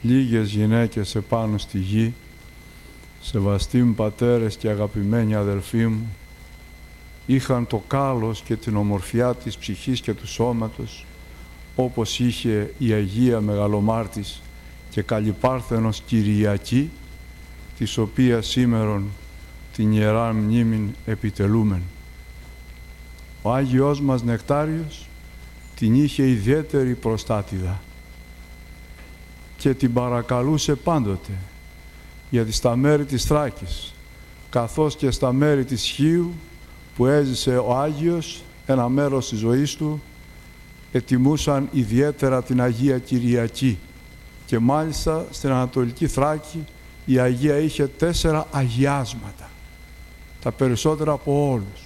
λίγες γυναίκες επάνω στη γη, σεβαστοί μου πατέρες και αγαπημένοι αδελφοί μου, είχαν το κάλος και την ομορφιά της ψυχής και του σώματος, όπως είχε η Αγία Μεγαλομάρτης και Καλυπάρθενος Κυριακή, της οποίας σήμερον την Ιερά Μνήμην επιτελούμεν. Ο Άγιος μας Νεκτάριος την είχε ιδιαίτερη προστάτηδα και την παρακαλούσε πάντοτε, γιατί στα μέρη της Θράκης, καθώς και στα μέρη της Χίου που έζησε ο Άγιος, ένα μέρος της ζωής του, ετιμούσαν ιδιαίτερα την Αγία Κυριακή, και μάλιστα στην Ανατολική Θράκη η Αγία είχε 4 αγιάσματα, τα περισσότερα από όλους.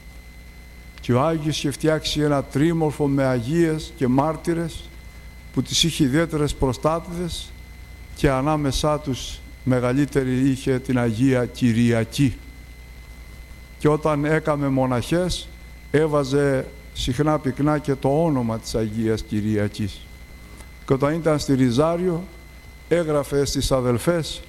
Και ο Άγιος είχε φτιάξει ένα τρίμορφο με αγίες και μάρτυρες που τις είχε ιδιαίτερες προστάτηδες, και ανάμεσά τους μεγαλύτερη είχε την Αγία Κυριακή. Και όταν έκαμε μοναχές έβαζε συχνά πυκνά και το όνομα της Αγίας Κυριακής. Και όταν ήταν στη Ριζάριο έγραφε στις αδελφές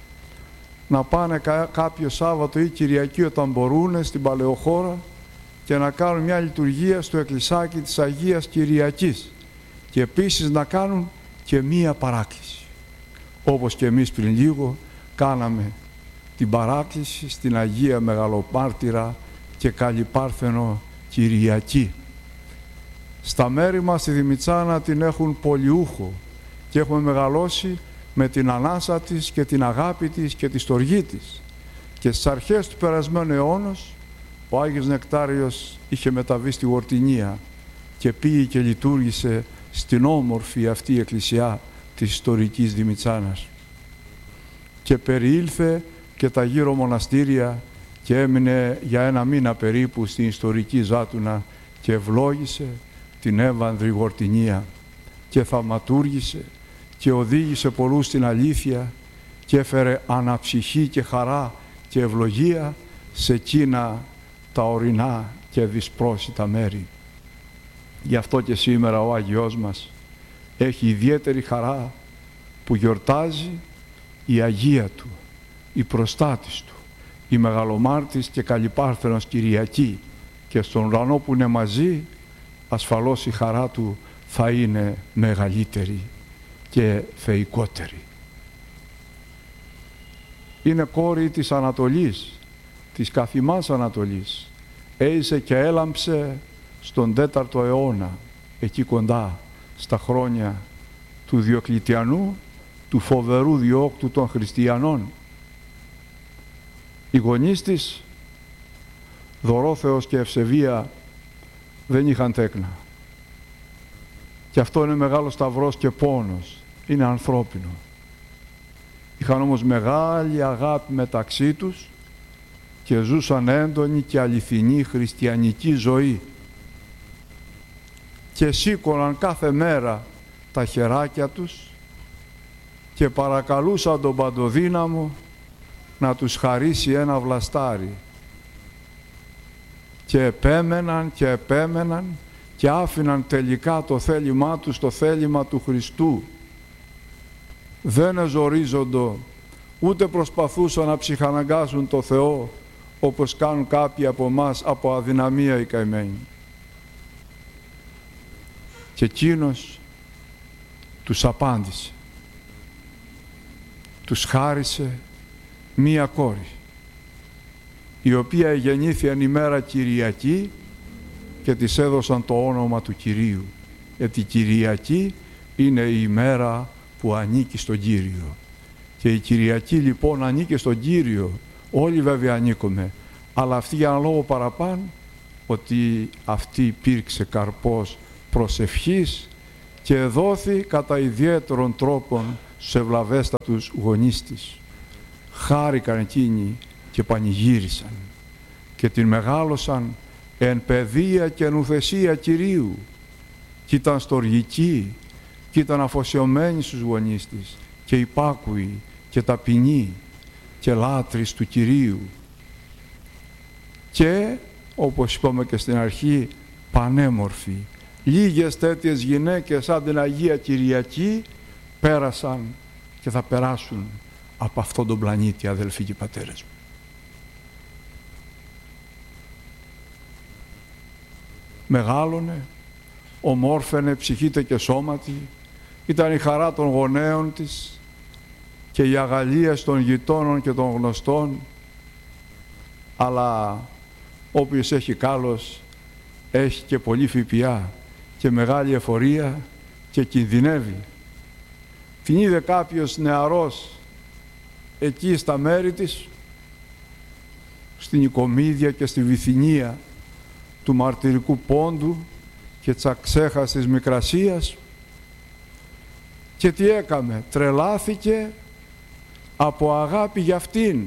να πάνε κάποιο Σάββατο ή Κυριακή όταν μπορούν στην Παλαιοχώρα και να κάνουν μια λειτουργία στο εκκλησάκι της Αγίας Κυριακής, και επίσης να κάνουν και μία παράκληση, όπως και εμείς πριν λίγο κάναμε την παράκληση στην Αγία Μεγαλομάρτυρα και Καλυπάρθενο Κυριακή. Στα μέρη μας στη Δημητσάνα την έχουν πολιούχο και έχουμε μεγαλώσει με την ανάσα της και την αγάπη της και τη στοργή της. Και στις αρχές του περασμένου αιώνος ο Άγιος Νεκτάριος είχε μεταβεί στη Γορτινία και πήγε και λειτουργήσε στην όμορφη αυτή εκκλησιά της ιστορικής Δημητσάνας. Και περιήλθε και τα γύρω μοναστήρια και έμεινε για 1 μήνα περίπου στην ιστορική Ζάτουνα και ευλόγησε την έμβανδρη Γορτινία και θαυματούργησε και οδήγησε πολλούς στην αλήθεια και έφερε αναψυχή και χαρά και ευλογία σε εκείνα τα ορεινά και δυσπρόσιτα μέρη. Γι' αυτό και σήμερα ο Άγιος μας έχει ιδιαίτερη χαρά που γιορτάζει η Αγία Του, η προστάτης Του, η Μεγαλομάρτης και Καλυπάρθενος Κυριακή, και στον ουρανό που είναι μαζί ασφαλώς η χαρά Του θα είναι μεγαλύτερη και θεϊκότερη. Είναι κόρη της Ανατολής, της καθημάς Ανατολής. Έζησε και έλαμψε στον 4ο αιώνα, εκεί κοντά στα χρόνια του Διοκλητιανού, του φοβερού διώκτου των χριστιανών. Οι γονείς της, Δωρόθεος και Ευσεβία, δεν είχαν τέκνα. Και αυτό είναι μεγάλος σταυρός και πόνος, είναι ανθρώπινο. Είχαν όμως μεγάλη αγάπη μεταξύ τους και ζούσαν έντονη και αληθινή χριστιανική ζωή. Και σήκωναν κάθε μέρα τα χεράκια τους και παρακαλούσαν τον Παντοδύναμο να τους χαρίσει ένα βλαστάρι. Και επέμεναν και επέμεναν και άφηναν τελικά το θέλημά τους το θέλημα του Χριστού. Δεν εζορίζοντο, ούτε προσπαθούσαν να ψυχαναγκάσουν το Θεό όπως κάνουν κάποιοι από εμάς από αδυναμία οι καημένοι. Και εκείνος τους απάντησε. Τους χάρισε μία κόρη, η οποία γεννήθη εν ημέρα Κυριακή και της έδωσαν το όνομα του Κυρίου. Γιατί η Κυριακή είναι η ημέρα που ανήκει στον Κύριο. Και η Κυριακή λοιπόν ανήκει στον Κύριο. Όλοι βέβαια ανήκουμε. Αλλά αυτή για ένα λόγο παραπάνω, ότι αυτή υπήρξε καρπός προσευχής και δόθη κατά ιδιαίτερων τρόπων στους ευλαβέστατους γονείς της. Χάρηκαν εκείνοι και πανηγύρισαν και την μεγάλωσαν εν παιδεία και εν ουθεσία Κυρίου, και ήταν στοργική και ήταν αφοσιωμένη στους γονείς της και υπάκουη και ταπεινή και λάτρης του Κυρίου. Και όπως είπαμε και στην αρχή, πανέμορφη. Λίγες τέτοιες γυναίκες σαν την Αγία Κυριακή πέρασαν και θα περάσουν από αυτόν τον πλανήτη, αδελφοί και πατέρες μου. Μεγάλωνε, ομόρφαινε ψυχήτε και σώματι, ήταν η χαρά των γονέων της και οι αγαλίες των γειτόνων και των γνωστών, αλλά όποιος έχει κάλος έχει και πολύ ΦΠΑ και μεγάλη εφορία και κινδυνεύει. Την είδε κάποιος νεαρός εκεί στα μέρη της, στην Οικομίδια και στη Βυθινία του μαρτυρικού πόντου και της αξέχαστης Μικρασίας, και τι έκαμε? Τρελάθηκε από αγάπη για αυτήν.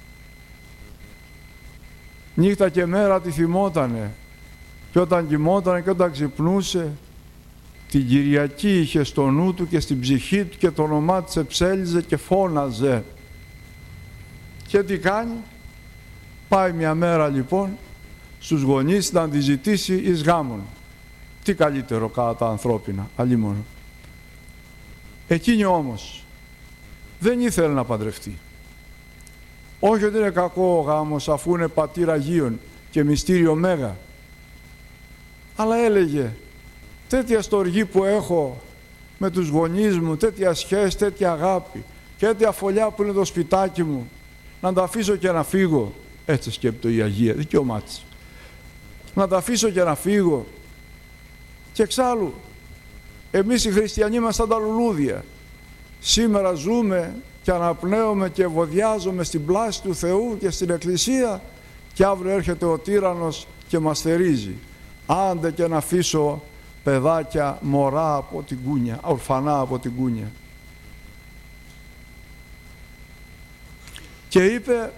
Νύχτα και μέρα τη θυμότανε, και όταν κοιμότανε και όταν ξυπνούσε, την Κυριακή είχε στο νου του και στην ψυχή του και το όνομά της εψέλιζε και φώναζε. Και τι κάνει? Πάει μια μέρα λοιπόν στους γονείς να τη ζητήσει εις γάμον. Τι καλύτερο κατά τα ανθρώπινα, αλλήμον. Εκείνη όμως δεν ήθελε να παντρευτεί. Όχι ότι είναι κακό ο γάμος αφού είναι πατήρ Αγίων και μυστήριο Μέγα, αλλά έλεγε, τέτοια στοργή που έχω με τους γονείς μου, τέτοια σχέση, τέτοια αγάπη και τέτοια φωλιά που είναι το σπιτάκι μου, να τα αφήσω και να φύγω? Έτσι σκέπτεται η Αγία, δικαίωμά της. Να τα αφήσω και να φύγω? Και εξάλλου, εμείς οι χριστιανοί είμαστε σαν τα λουλούδια. Σήμερα ζούμε και αναπνέουμε και ευωδιάζουμε στην πλάση του Θεού και στην Εκκλησία, και αύριο έρχεται ο τύραννος και μας θερίζει. Άντε και να αφήσω παιδάκια μωρά από την κούνια, ορφανά από την κούνια. Και είπε,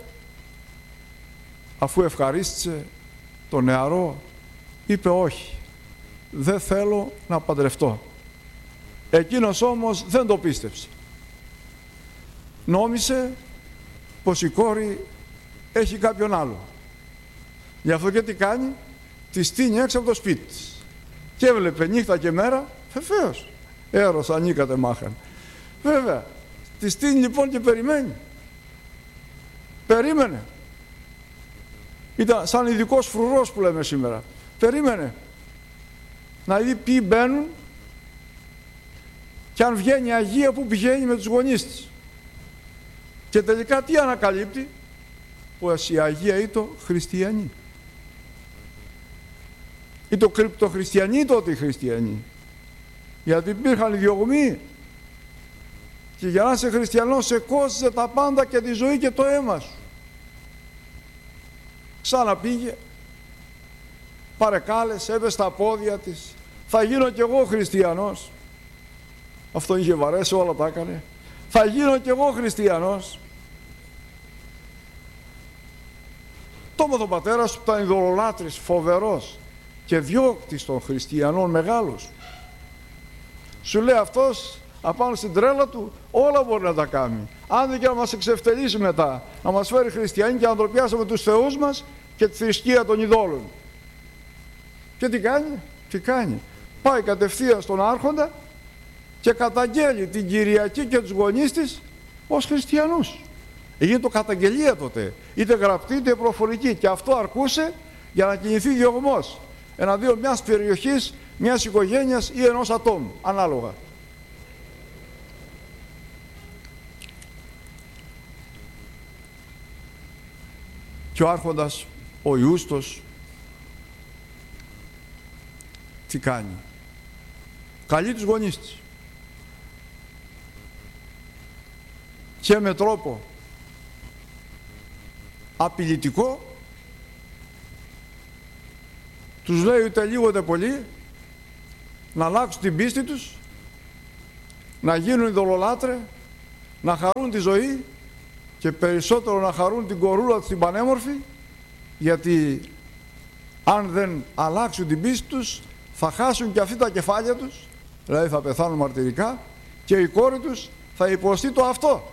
αφού ευχαρίστησε το νεαρό, είπε όχι, δεν θέλω να παντρευτώ. Εκείνος όμως δεν το πίστεψε. Νόμισε πως η κόρη έχει κάποιον άλλο. Γι' αυτό και τι κάνει? Τη στείνει έξω από το σπίτι της. Και έβλεπε νύχτα και μέρα, βεβαίως, έρος ανήκατε μάχαν. Βέβαια, τη στείνει λοιπόν και περιμένει. Περίμενε. Ήταν σαν ειδικός φρουρός που λέμε σήμερα. Περίμενε να δει ποιοι μπαίνουν και αν βγαίνει Αγία που πηγαίνει με τους γονείς της. Και τελικά τι ανακαλύπτει? Πως η Αγία ήταν χριστιανή. Ήταν κρυπτοχριστιανοί τότε οι χριστιανοί. Γιατί υπήρχαν διωγμοί. Και για να είσαι χριστιανός σε κόστιζε τα πάντα και τη ζωή και το αίμα σου. Ξαναπήγε, παρεκάλεσε, έπεσε στα πόδια της. Θα γίνω κι εγώ χριστιανός. Αυτό είχε βαρέσει, όλα τα έκανε. Θα γίνω κι εγώ χριστιανός. Τόμο τον πατέρα σου ήταν ειδωλολάτρης, φοβερός και διώκτης των χριστιανών μεγάλος. Σου λέει αυτός απάνω στην τρέλα του όλα μπορεί να τα κάνει. Αν δεν και να μας εξευτελίσει μετά, να μας φέρει χριστιανοί και να ντροπιάσουμε τους θεούς μας και τη θρησκεία των ειδόλων. Και τι κάνει? Τι κάνει? Πάει κατευθείαν στον άρχοντα και καταγγέλει την Κυριακή και τους γονείς της ως χριστιανούς. Έγινε το καταγγελία τότε, είτε γραπτή είτε προφορική, και αυτό αρκούσε για να κινηθεί διωγμός εναντίον μιας περιοχής, μιας οικογένειας ή ενός ατόμου, ανάλογα. Και ο άρχοντας, ο Ιούστος, τι κάνει? Καλεί τους γονείς της και με τρόπο απειλητικό τους λέει ούτε λίγο ούτε πολύ να αλλάξουν την πίστη τους, να γίνουν ειδωλολάτρε, να χαρούν τη ζωή και περισσότερο να χαρούν την κορούλα τους την πανέμορφη, γιατί αν δεν αλλάξουν την πίστη τους θα χάσουν και αυτοί τα κεφάλια τους, δηλαδή θα πεθάνουν μαρτυρικά, και η κόρη τους θα υποστεί το αυτό.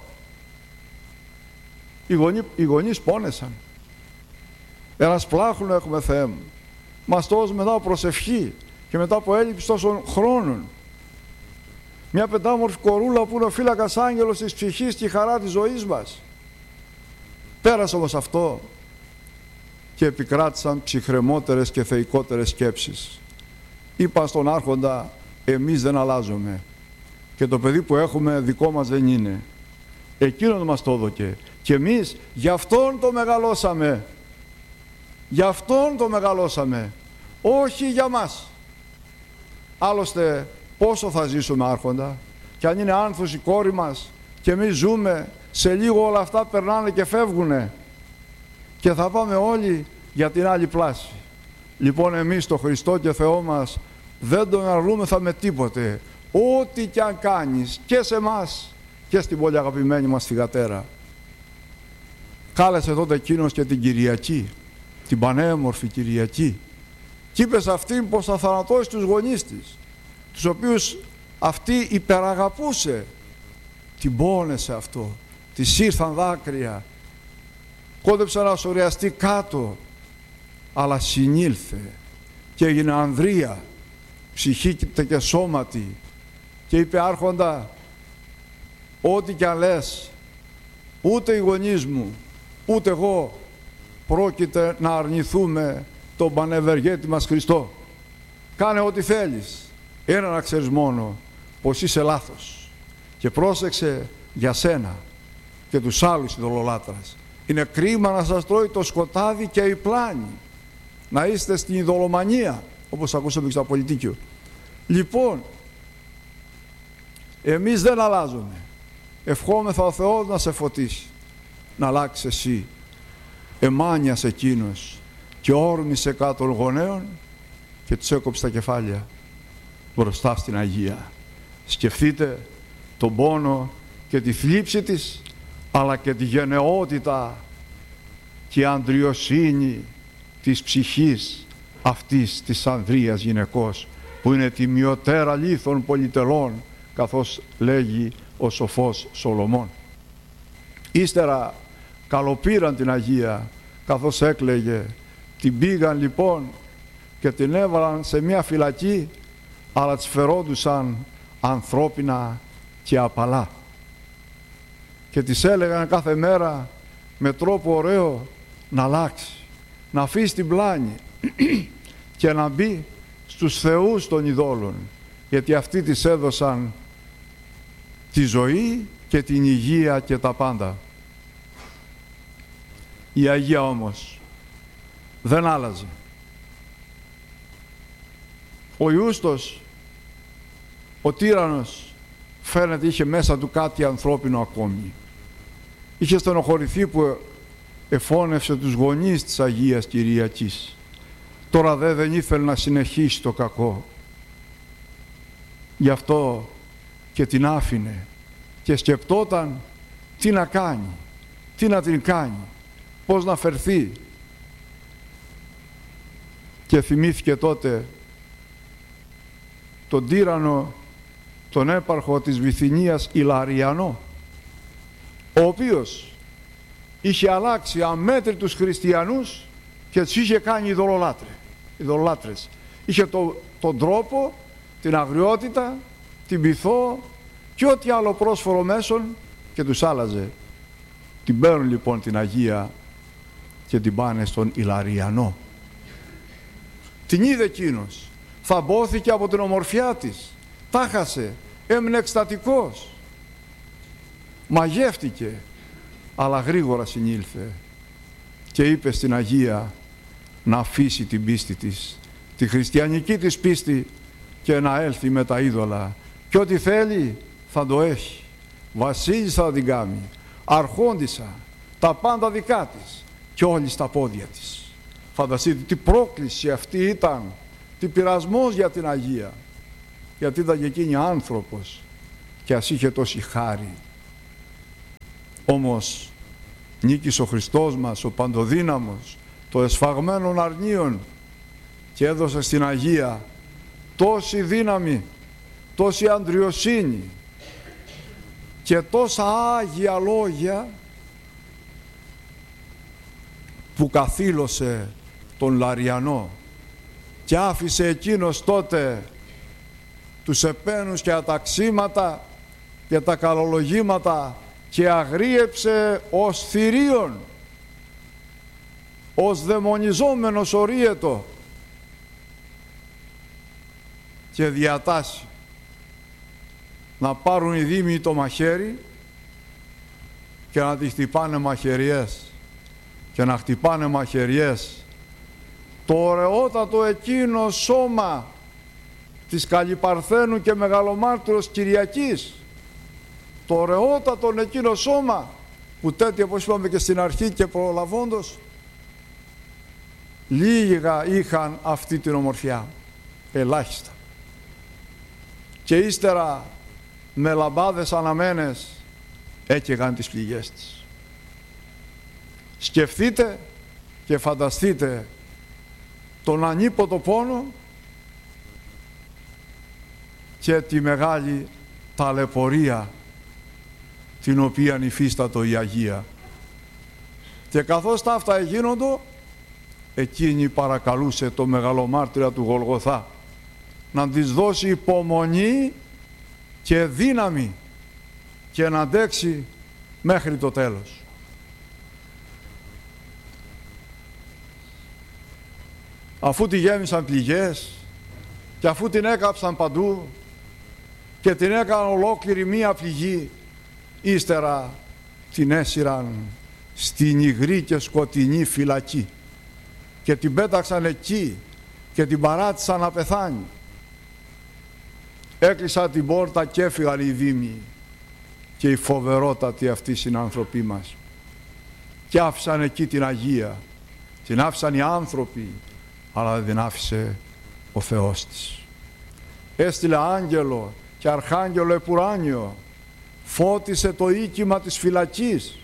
Οι γονείς πόνεσαν. Ένας πλάχουν έχουμε, Θεέ μου. Μας το μετά από προσευχή και μετά από έλλειψη τόσων χρόνων. Μια πεντάμορφη κορούλα που είναι ο φύλακας άγγελος της ψυχής και η χαρά της ζωής μας. Πέρασε όμως αυτό και επικράτησαν ψυχρεμότερες και θεϊκότερες σκέψεις. Είπαν στον Άρχοντα, εμείς δεν αλλάζουμε και το παιδί που έχουμε δικό μας δεν είναι. Εκείνος μας το έδωκε και εμείς γι' αυτόν το μεγαλώσαμε. Γι' αυτόν το μεγαλώσαμε, όχι για μας. Άλλωστε πόσο θα ζήσουμε, Άρχοντα, και αν είναι άνθος η κόρη μας και εμείς ζούμε, σε λίγο όλα αυτά περνάνε και φεύγουνε και θα πάμε όλοι για την άλλη πλάση. Λοιπόν, εμείς το Χριστό και Θεό μας δεν τον αρνούμεθα με τίποτε, ό,τι και αν κάνεις και σε εμάς και στην πολύ αγαπημένη μας θυγατέρα. Κάλεσε τότε εκείνος και την Κυριακή, την πανέμορφη Κυριακή, και είπε σε αυτήν πως θα θανατώσει τους γονείς της, τους οποίους αυτή υπεραγαπούσε. Την πόνεσε αυτό, της ήρθαν δάκρυα, κόντεψε να σωριαστεί κάτω, αλλά συνήλθε και έγινε ανδρεία, ψυχή και σώματι, και είπε, Άρχοντα, ό,τι κι αν λες, ούτε οι γονείς μου, ούτε εγώ πρόκειται να αρνηθούμε τον πανευεργέτη μας Χριστό. Κάνε ό,τι θέλεις, ένα να ξέρεις μόνο, πως είσαι λάθος, και πρόσεξε για σένα και τους άλλους ειδωλολάτρας. Είναι κρίμα να σας τρώει το σκοτάδι και η πλάνη, να είστε στην ειδωλομανία, όπως ακούσαμε και στο Πολιτίκιο. Λοιπόν, εμείς δεν αλλάζουμε. Ευχόμεθα ο Θεός να σε φωτίσει, να αλλάξεις εσύ. Εμάνιασε εκείνος και όρμησε κάτω των γονέων και τους έκοψε τα κεφάλια μπροστά στην Αγία. Σκεφτείτε τον πόνο και τη θλίψη της, αλλά και τη γενναιότητα και η αντριοσύνη της ψυχής αυτής της ανδρείας γυναικός, που είναι τιμιωτέρα λίθων πολυτελών, καθώς λέγει ο σοφός Σολομών. Ύστερα καλοπήραν την Αγία, καθώς έκλαιγε. Την πήγαν λοιπόν και την έβαλαν σε μια φυλακή, αλλά της φερόντουσαν ανθρώπινα και απαλά. Και της έλεγαν κάθε μέρα με τρόπο ωραίο να αλλάξει, να αφήσει την πλάνη και να μπει στους θεούς των ειδόλων, γιατί αυτοί της έδωσαν τη ζωή και την υγεία και τα πάντα. Η Αγία όμως δεν άλλαζε. Ο Ιούστος, ο τύραννος, φαίνεται είχε μέσα του κάτι ανθρώπινο ακόμη. Είχε στενοχωρηθεί που εφώνευσε τους γονείς της Αγίας Κυριακής. Τώρα δεν ήθελε να συνεχίσει το κακό. Γι' αυτό και την άφηνε και σκεπτόταν τι να κάνει, τι να την κάνει, πώς να φερθεί. Και θυμήθηκε τότε τον τύραννο, τον έπαρχο της Βυθινίας Ιλαριανό, ο οποίος είχε αλλάξει αμέτρητους χριστιανούς και τους είχε κάνει ειδωλολάτρες. Είχε τον τρόπο, την αγριότητα, την πειθό και ό,τι άλλο πρόσφορο μέσον και τους άλλαζε. Την παίρνουν λοιπόν την Αγία και την πάνε στον Ιλαριανό. Την είδε εκείνος, θαμπόθηκε από την ομορφιά της, τα χάσε, έμεινε εκστατικός, μαγεύτηκε, αλλά γρήγορα συνήλθε και είπε στην Αγία να αφήσει την πίστη της, τη χριστιανική της πίστη, και να έλθει με τα είδωλα, και ό,τι θέλει θα το έχει. Βασίλισσα θα την κάνει, αρχόντισσα, τα πάντα δικά της και όλοι στα πόδια της. Φανταστείτε τι πρόκληση αυτή ήταν, τι πειρασμός για την Αγία, γιατί ήταν και εκείνη άνθρωπος και ας είχε τόση χάρη. Όμως νίκησε ο Χριστός μας, ο παντοδύναμος, το εσφαγμένων αρνίων, και έδωσε στην Αγία τόση δύναμη, τόση αντριοσύνη και τόσα άγια λόγια, που καθήλωσε τον Λαριανό και άφησε εκείνος τότε τους επένους και αταξίματα και τα καλολογήματα και αγρίεψε ως θηρίον, ως δαιμονιζόμενος ορίετο, και διατάσσει να πάρουν οι δήμοι το μαχαίρι και να τη χτυπάνε μαχαιριές και να χτυπάνε μαχαιριές το ωραιότατο εκείνο σώμα της Καλυπαρθένου και Μεγαλομάρτυρος Κυριακής, το ωραιότατο εκείνο σώμα που τέτοια, όπως είπαμε και στην αρχή και προλαβώντος, λίγα είχαν αυτή την ομορφιά, ελάχιστα. Και ύστερα με λαμπάδες αναμένες έκαιγαν τις πληγές της. Σκεφτείτε και φανταστείτε τον ανίποτο πόνο και τη μεγάλη ταλαιπωρία την οποία υφίστατο η Αγία. Και καθώς τα αυτά εγίνοντο, εκείνη παρακαλούσε το μεγαλομάρτυρα του Γολγοθά να της δώσει υπομονή και δύναμη και να αντέξει μέχρι το τέλος. Αφού τη γέμισαν πληγές και αφού την έκαψαν παντού και την έκαναν ολόκληρη μία πληγή, ύστερα την έσυραν στην υγρή και σκοτεινή φυλακή και την πέταξαν εκεί και την παράτησαν να πεθάνει. Έκλεισαν την πόρτα και έφυγαν οι δήμοι και οι φοβερότατοι αυτοί συνάνθρωποι μας και άφησαν εκεί την Αγία, την άφησαν οι άνθρωποι, αλλά δεν την άφησε ο Θεός της. Έστειλε άγγελο και αρχάγγελο επουράνιο, φώτισε το οίκημα της φυλακής.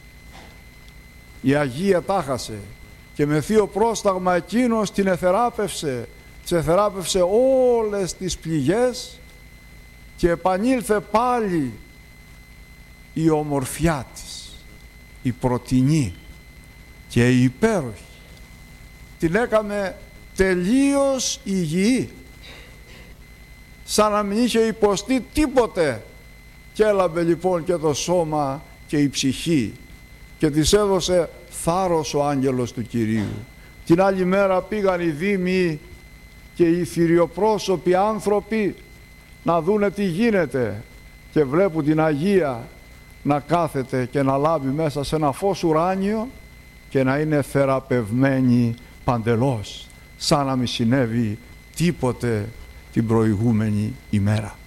Η Αγία τάχασε και με θείο πρόσταγμα εκείνος την εθεράπευσε, της εθεράπευσε όλες τις πληγές και επανήλθε πάλι η ομορφιά της, η πρωτινή και η υπέροχη. Την έκαμε τελείως υγιή, σαν να μην είχε υποστεί τίποτε, και έλαβε λοιπόν και το σώμα και η ψυχή και της έδωσε θάρρος ο άγγελος του Κυρίου. Την άλλη μέρα πήγαν οι δήμοι και οι θηριοπρόσωποι άνθρωποι να δούνε τι γίνεται και βλέπουν την Αγία να κάθεται και να λάβει μέσα σε ένα φως ουράνιο και να είναι θεραπευμένη παντελώς, σαν να μην συνέβη τίποτε την προηγούμενη ημέρα.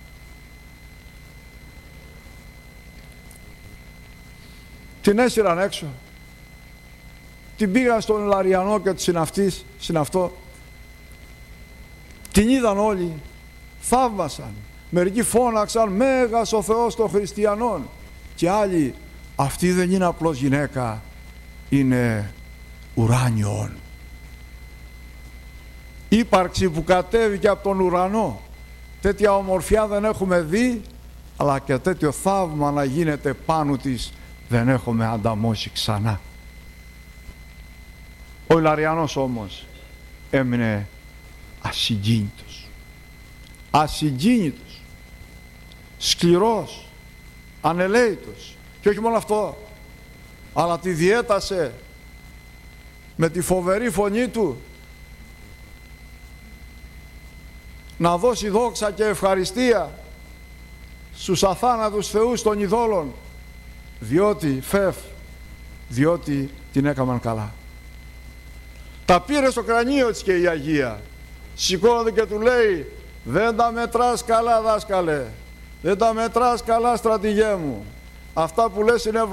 Την έσυραν έξω, την πήγαν στον Λαριανό και του συναυτό, την είδαν όλοι, θαύμασαν, μερικοί φώναξαν «Μέγας ο Θεός των Χριστιανών» και άλλοι «Αυτή δεν είναι απλώς γυναίκα, είναι ουράνιον». Ύπαρξη που κατέβηκε από τον ουρανό, τέτοια ομορφιά δεν έχουμε δει, αλλά και τέτοιο θαύμα να γίνεται πάνω της δεν έχουμε ανταμώσει ξανά. Ο Ηλαριανός όμως έμεινε ασυγκίνητος, σκληρός, ανελαίητος, και όχι μόνο αυτό, αλλά τη διέτασε με τη φοβερή φωνή του να δώσει δόξα και ευχαριστία στους αθάνατους θεούς των ειδόλων, διότι την έκαναν καλά. Τα πήρε στο κρανίο της και η Αγία, σηκώνεται και του λέει «Δεν τα μετράς καλά, δάσκαλε, δεν τα μετράς καλά, στρατηγέ μου, αυτά που λες είναι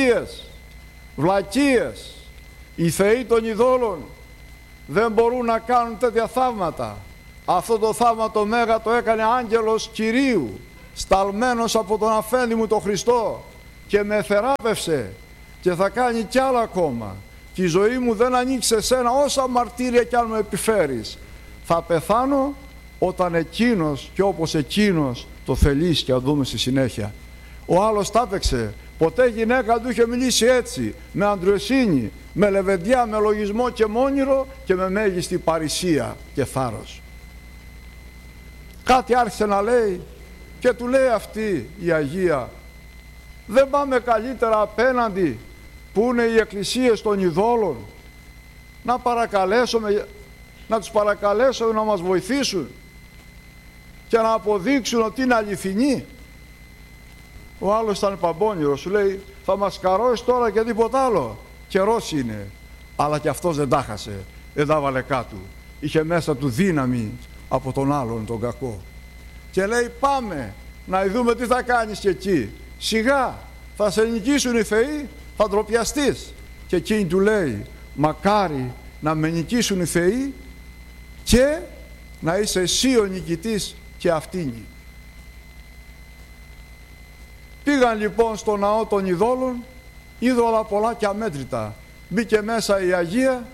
βλακίες, οι θεοί των ειδόλων δεν μπορούν να κάνουν τέτοια θαύματα. Αυτό το θαύμα το μέγα το έκανε άγγελος Κυρίου, σταλμένος από τον αφέντη μου τον Χριστό, και με θεράπευσε και θα κάνει κι άλλα ακόμα, και η ζωή μου δεν ανήκει σε σένα όσα μαρτύρια κι αν μου επιφέρεις. Θα πεθάνω όταν εκείνος και όπως εκείνος το θελείς, και θα δούμε στη συνέχεια. Ο άλλος τα έπαιξε, ποτέ γυναίκα του είχε μιλήσει έτσι, με αντριοσύνη, με λεβεντιά, με λογισμό και μόνιρο και με μέγιστη παρησία και θάρρος. κάτι άρχισε να λέει και του λέει αυτή η Αγία, δεν πάμε καλύτερα απέναντι που είναι οι εκκλησίες των ειδόλων, να τους παρακαλέσουμε να μας βοηθήσουν και να αποδείξουν ότι είναι αληθινοί. Ο άλλος ήταν παμπώνυρος, σου λέει θα μας καρώσει τώρα και τίποτα άλλο, καιρός είναι. Αλλά και αυτός δεν τα χάσε, δεν τα βάλε κάτω, είχε μέσα του δύναμη από τον άλλον τον κακό και λέει πάμε να δούμε τι θα κάνεις και εκεί, σιγά θα σε νικήσουν οι θεοί, θα ντροπιαστείς. Και εκείνη του λέει μακάρι να με νικήσουν οι θεοί και να είσαι εσύ ο νικητής και αυτήνη. Πήγαν λοιπόν στο ναό των ειδόλων, είδωλα πολλά και αμέτρητα. Μπήκε μέσα η Αγία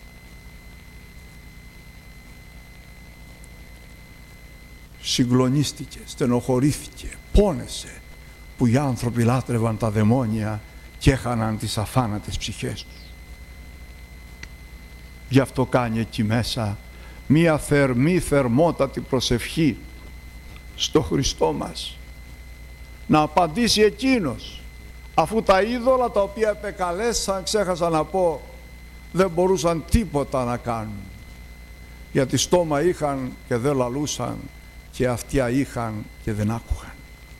συγκλονίστηκε, στενοχωρήθηκε, πόνεσε που οι άνθρωποι λάτρευαν τα δαιμόνια και έχαναν τις αφάνατες ψυχές τους. Γι' αυτό κάνει εκεί μέσα μία θερμότατη προσευχή στο Χριστό μας, να απαντήσει εκείνος, αφού τα είδωλα τα οποία επεκαλέσαν, ξέχασα να πω, δεν μπορούσαν τίποτα να κάνουν, γιατί στόμα είχαν και δεν λαλούσαν και αυτιά είχαν και δεν άκουγαν.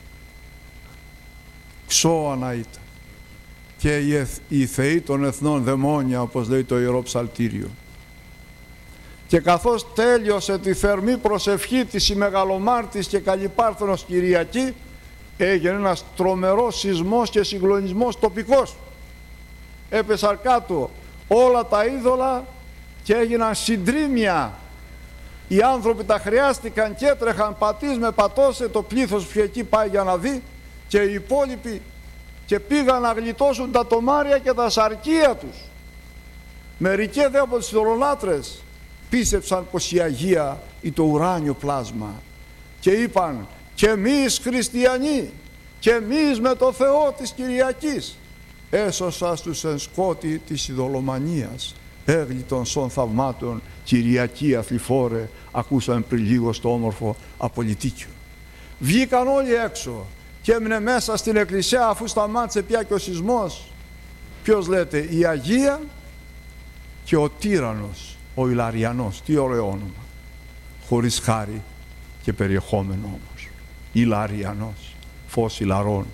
Ξώανα ήταν και οι θεοί των εθνών δαιμόνια, όπως λέει το Ιερό Ψαλτήριο. Και καθώς τέλειωσε τη θερμή προσευχή της η Μεγαλομάρτης και Καλλιπάρθενος Κυριακή, έγινε ένας τρομερός σεισμός και συγκλονισμός τοπικός. Έπεσαν κάτω όλα τα είδωλα και έγιναν συντρίμμια. Οι άνθρωποι τα χρειάστηκαν και έτρεχαν πατής με πατώσε το πλήθος που εκεί πάει για να δει, και οι υπόλοιποι και πήγαν να γλιτώσουν τα τομάρια και τα σαρκία τους. Μερικοί δε από τις ειδωλολάτρες πίστεψαν πως η Αγία ή το ουράνιο πλάσμα και είπαν και εμείς χριστιανοί και εμείς με το Θεό της Κυριακής έσωσα στους εν σκότη της ειδωλομανίας, έγλιτον σων θαυμάτων Κυριακή αθληφόρε, ακούσαμε πριν λίγο στο όμορφο απολυτίκιο. Βγήκαν όλοι έξω και έμεινε μέσα στην εκκλησία, αφού σταμάτησε πια και ο σεισμός, ποιος λέτε, η Αγία και ο τύραννος, ο Ιλαριανός. Τι ωραίο όνομα, χωρίς χάρη και περιεχόμενο όμως. Ιλαριανός, φως Ιλαρών.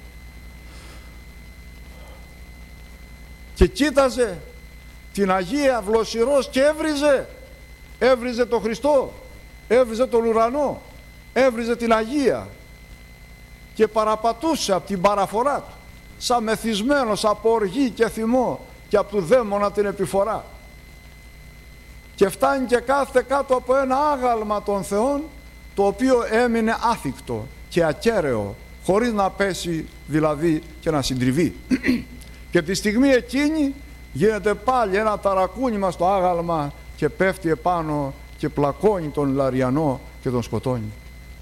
Και κοίταζε την Αγία βλοσιρός και έβριζε τον Χριστό, έβριζε τον ουρανό, έβριζε την Αγία και παραπατούσε από την παραφορά του, σαν μεθυσμένος από οργή και θυμό και από του δαίμονα την επιφορά. Και φτάνει και κάθεται κάτω από ένα άγαλμα των θεών, το οποίο έμεινε άθικτο και ακέραιο, χωρίς να πέσει δηλαδή και να συντριβεί. Και τη στιγμή εκείνη γίνεται πάλι ένα ταρακούνημα στο άγαλμα και πέφτει επάνω και πλακώνει τον Ιλαριανό και τον σκοτώνει.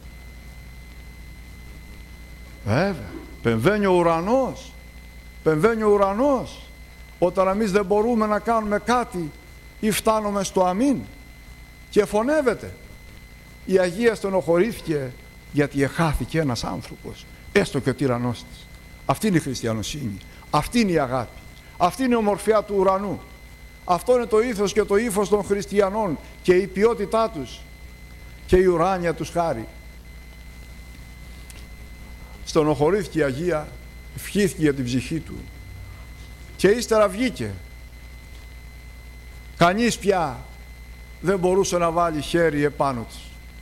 Βέβαια, πεμβαίνει ο ουρανός, όταν εμείς δεν μπορούμε να κάνουμε κάτι ή φτάνουμε στο αμήν, και φωνεύεται. Η Αγία στενοχωρήθηκε γιατί εχάθηκε ένας άνθρωπος, έστω και ο τυραννός της. Αυτή είναι η χριστιανοσύνη, αυτή είναι η αγάπη, αυτή είναι η ομορφιά του ουρανού, αυτό είναι το ήθος και το ύφος των χριστιανών και η ποιότητά τους και η ουράνια τους χάρη. Στενοχωρήθηκε η Αγία, ευχήθηκε για την ψυχή του και ύστερα βγήκε. Κανείς πια δεν μπορούσε να βάλει χέρι επάνω της.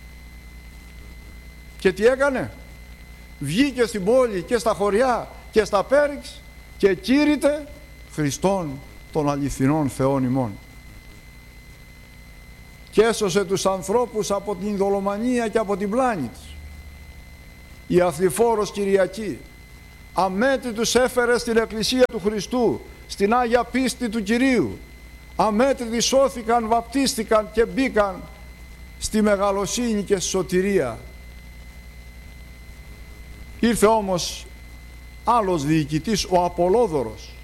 Και τι έκανε? Βγήκε στην πόλη και στα χωριά και στα πέριξ και κήρυτε Χριστόν των αληθινών Θεών ημών. Και έσωσε τους ανθρώπους από την ειδωλομανία και από την πλάνη της. Η αθληφόρος Κυριακή αμέτρητους έφερε στην Εκκλησία του Χριστού, στην Άγια Πίστη του Κυρίου. Αμέτρητοι σώθηκαν, βαπτίστηκαν και μπήκαν στη μεγαλοσύνη και στη σωτηρία. Ήρθε όμως άλλος διοικητής, ο Απολόδωρος,